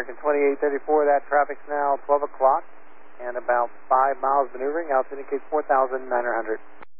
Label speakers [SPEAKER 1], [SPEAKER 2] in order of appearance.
[SPEAKER 1] American 2834, that traffic's now 12 o'clock and about 5 miles maneuvering. Altimeter indicates 4,900.